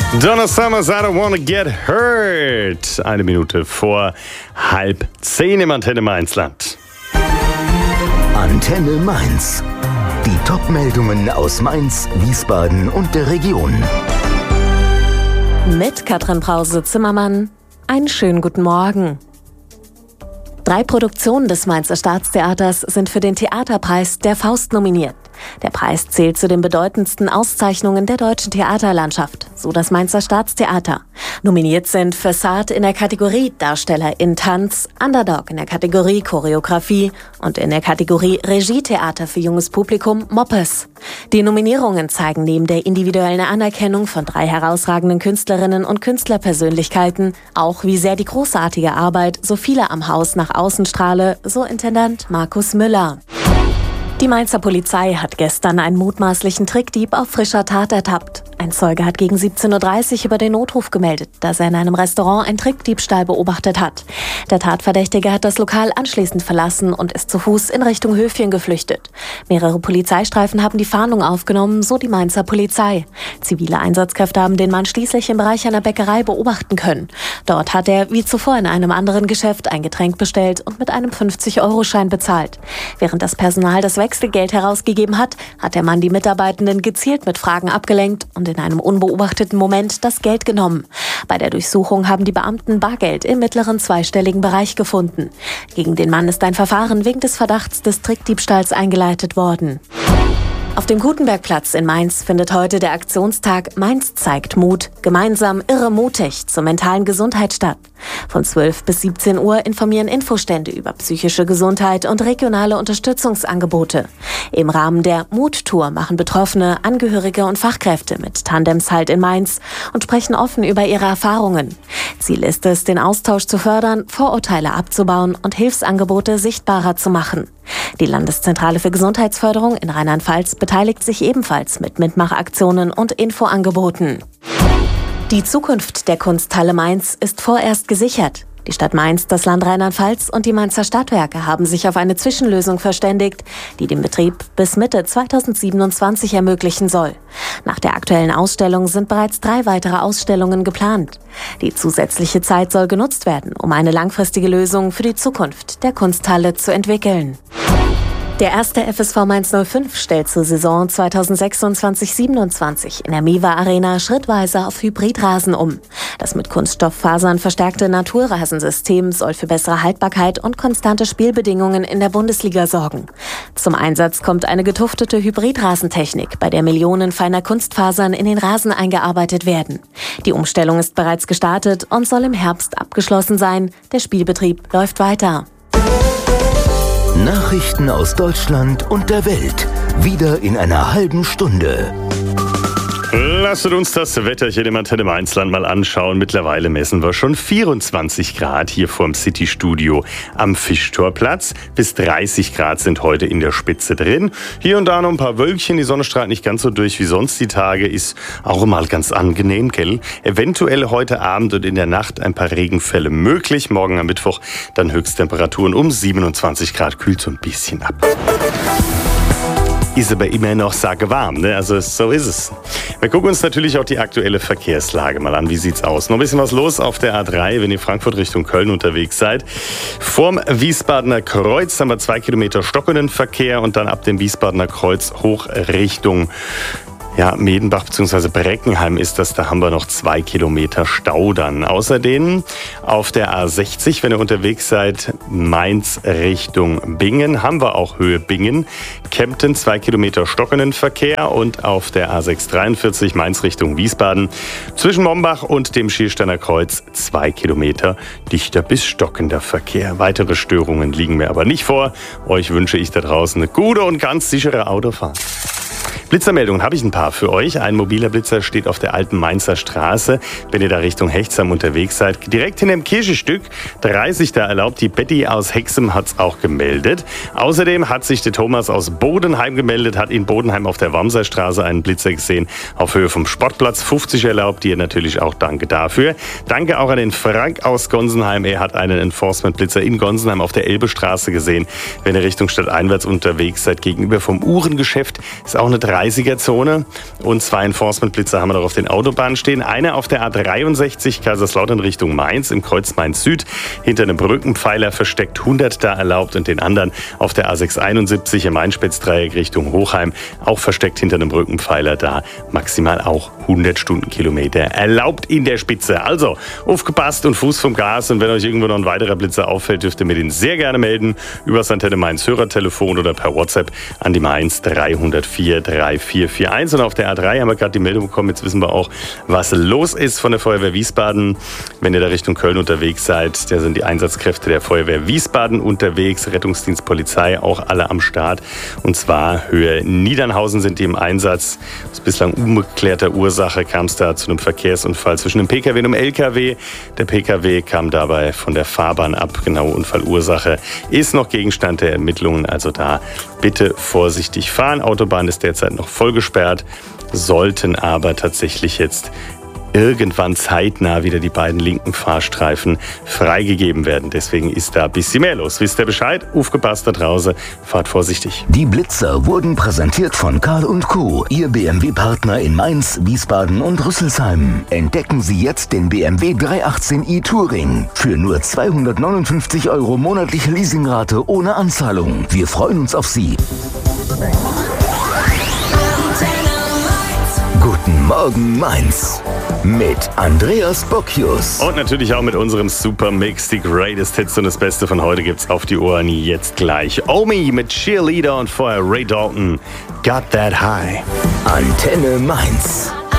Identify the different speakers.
Speaker 1: Donna Summers, I don't wanna get hurt. 1 Minute vor 9:30 im Antenne Mainzland.
Speaker 2: Antenne Mainz. Die Top-Meldungen aus Mainz, Wiesbaden und der Region.
Speaker 3: Mit Katrin Brause-Zimmermann. Einen schönen guten Morgen. 3 Produktionen des Mainzer Staatstheaters sind für den Theaterpreis der Faust nominiert. Der Preis zählt zu den bedeutendsten Auszeichnungen der deutschen Theaterlandschaft, so das Mainzer Staatstheater. Nominiert sind Fassade in der Kategorie Darsteller in Tanz, Underdog in der Kategorie Choreografie und in der Kategorie Regietheater für junges Publikum Moppes. Die Nominierungen zeigen neben der individuellen Anerkennung von 3 herausragenden Künstlerinnen und Künstlerpersönlichkeiten auch, wie sehr die großartige Arbeit so viele am Haus nach außen strahle, so Intendant Markus Müller. Die Mainzer Polizei hat gestern einen mutmaßlichen Trickdieb auf frischer Tat ertappt. Ein Zeuge hat gegen 17:30 Uhr über den Notruf gemeldet, dass er in einem Restaurant einen Trickdiebstahl beobachtet hat. Der Tatverdächtige hat das Lokal anschließend verlassen und ist zu Fuß in Richtung Höfchen geflüchtet. Mehrere Polizeistreifen haben die Fahndung aufgenommen, so die Mainzer Polizei. Zivile Einsatzkräfte haben den Mann schließlich im Bereich einer Bäckerei beobachten können. Dort hat er, wie zuvor in einem anderen Geschäft, ein Getränk bestellt und mit einem 50-Euro-Schein bezahlt. Während das Personal das Wechselgeld herausgegeben hat, hat der Mann die Mitarbeitenden gezielt mit Fragen abgelenkt und in einem unbeobachteten Moment das Geld genommen. Bei der Durchsuchung haben die Beamten Bargeld im mittleren zweistelligen Bereich gefunden. Gegen den Mann ist ein Verfahren wegen des Verdachts des Trickdiebstahls eingeleitet worden. Auf dem Gutenbergplatz in Mainz findet heute der Aktionstag Mainz zeigt Mut, gemeinsam irre mutig zur mentalen Gesundheit statt. Von 12 bis 17 Uhr informieren Infostände über psychische Gesundheit und regionale Unterstützungsangebote. Im Rahmen der Mut-Tour machen Betroffene, Angehörige und Fachkräfte mit Tandems Halt in Mainz und sprechen offen über ihre Erfahrungen. Ziel ist es, den Austausch zu fördern, Vorurteile abzubauen und Hilfsangebote sichtbarer zu machen. Die Landeszentrale für Gesundheitsförderung in Rheinland-Pfalz beteiligt sich ebenfalls mit Mitmachaktionen und Infoangeboten. Die Zukunft der Kunsthalle Mainz ist vorerst gesichert. Die Stadt Mainz, das Land Rheinland-Pfalz und die Mainzer Stadtwerke haben sich auf eine Zwischenlösung verständigt, die den Betrieb bis Mitte 2027 ermöglichen soll. Nach der aktuellen Ausstellung sind bereits 3 weitere Ausstellungen geplant. Die zusätzliche Zeit soll genutzt werden, um eine langfristige Lösung für die Zukunft der Kunsthalle zu entwickeln. Der erste FSV Mainz 05 stellt zur Saison 2026/27 in der Miwa Arena schrittweise auf Hybridrasen um. Das mit Kunststofffasern verstärkte Naturrasensystem soll für bessere Haltbarkeit und konstante Spielbedingungen in der Bundesliga sorgen. Zum Einsatz kommt eine getuftete Hybridrasentechnik, bei der Millionen feiner Kunstfasern in den Rasen eingearbeitet werden. Die Umstellung ist bereits gestartet und soll im Herbst abgeschlossen sein. Der Spielbetrieb läuft weiter.
Speaker 2: Nachrichten aus Deutschland und der Welt. Wieder in einer halben Stunde.
Speaker 1: Lasst uns das Wetterchen im Antenne Mainzland mal anschauen. Mittlerweile messen wir schon 24 Grad hier vorm City-Studio am Fischtorplatz. Bis 30 Grad sind heute in der Spitze drin. Hier und da noch ein paar Wölkchen. Die Sonne strahlt nicht ganz so durch wie sonst die Tage. Ist auch mal ganz angenehm, gell? Eventuell heute Abend und in der Nacht ein paar Regenfälle möglich. Morgen am Mittwoch dann Höchsttemperaturen um 27 Grad. Kühlt so ein bisschen ab. Ist aber immer noch sagewarm, ne? Also so ist es. Wir gucken uns natürlich auch die aktuelle Verkehrslage mal an. Wie sieht's aus? Noch ein bisschen was los auf der A3, wenn ihr Frankfurt Richtung Köln unterwegs seid. Vorm Wiesbadener Kreuz haben wir 2 Kilometer stockenden Verkehr und dann ab dem Wiesbadener Kreuz hoch Richtung Medenbach bzw. Breckenheim ist das, da haben wir noch 2 Kilometer Stau dann. Außerdem auf der A60, wenn ihr unterwegs seid, Mainz Richtung Bingen, haben wir auch Höhe Bingen. Kempten 2 Kilometer stockenden Verkehr und auf der A643 Mainz Richtung Wiesbaden zwischen Mombach und dem Schiersteiner Kreuz 2 Kilometer dichter bis stockender Verkehr. Weitere Störungen liegen mir aber nicht vor. Euch wünsche ich da draußen eine gute und ganz sichere Autofahrt. Blitzermeldungen habe ich ein paar für euch. Ein mobiler Blitzer steht auf der alten Mainzer Straße, wenn ihr da Richtung Hechtsheim unterwegs seid. Direkt hinter dem Kirchenstück 30 da erlaubt. Die Betty aus Hexem hat es auch gemeldet. Außerdem hat sich der Thomas aus Bodenheim gemeldet, hat in Bodenheim auf der Wamser Straße einen Blitzer gesehen auf Höhe vom Sportplatz. 50 erlaubt, dir natürlich auch danke dafür. Danke auch an den Frank aus Gonsenheim. Er hat einen Enforcement-Blitzer in Gonsenheim auf der Elbestraße gesehen. Wenn ihr Richtung Stadteinwärts unterwegs seid, gegenüber vom Uhrengeschäft, ist auch eine 30 30er-Zone und 2 Enforcement-Blitzer haben wir noch auf den Autobahnen stehen. Einer auf der A63 Kaiserslautern Richtung Mainz im Kreuz Mainz Süd hinter einem Brückenpfeiler versteckt 100 da erlaubt und den anderen auf der A671 im Main-Spitz-Dreieck Richtung Hochheim auch versteckt hinter einem Brückenpfeiler da maximal auch 100 Stundenkilometer erlaubt in der Spitze. Also aufgepasst und Fuß vom Gas, und wenn euch irgendwo noch ein weiterer Blitzer auffällt, dürft ihr mir den sehr gerne melden über das Antenne Mainz Hörertelefon oder per WhatsApp an die Mainz 304 3441. Und auf der A3 haben wir gerade die Meldung bekommen, jetzt wissen wir auch, was los ist von der Feuerwehr Wiesbaden. Wenn ihr da Richtung Köln unterwegs seid, da sind die Einsatzkräfte der Feuerwehr Wiesbaden unterwegs, Rettungsdienst, Polizei, auch alle am Start. Und zwar Höhe Niedernhausen sind die im Einsatz. Aus bislang ungeklärter Ursache kam es da zu einem Verkehrsunfall zwischen einem Pkw und einem Lkw. Der Pkw kam dabei von der Fahrbahn ab. Genaue Unfallursache ist noch Gegenstand der Ermittlungen. Also da bitte vorsichtig fahren. Autobahn ist derzeit noch voll gesperrt, sollten aber tatsächlich jetzt irgendwann zeitnah wieder die beiden linken Fahrstreifen freigegeben werden. Deswegen ist da ein bisschen mehr los. Wisst ihr Bescheid? Aufgepasst da draußen. Fahrt vorsichtig.
Speaker 2: Die Blitzer wurden präsentiert von Karl & Co., Ihr BMW-Partner in Mainz, Wiesbaden und Rüsselsheim. Entdecken Sie jetzt den BMW 318i Touring für nur 259 € monatliche Leasingrate ohne Anzahlung. Wir freuen uns auf Sie. Guten Morgen Mainz mit Andreas Bocchius.
Speaker 1: Und natürlich auch mit unserem Supermix. Die Greatest Hits und das Beste von heute gibt's auf die Ohren jetzt gleich. Omi mit Cheerleader und vorher Ray Dalton. Got That High.
Speaker 2: Antenne Mainz.